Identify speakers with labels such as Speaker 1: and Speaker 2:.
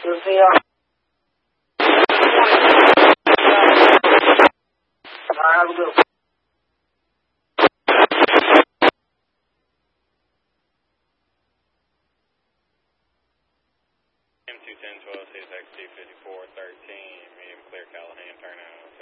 Speaker 1: We'll see y'all. All right, have a good one.
Speaker 2: M210 12 6XT 5413, medium clear Callahan turnout.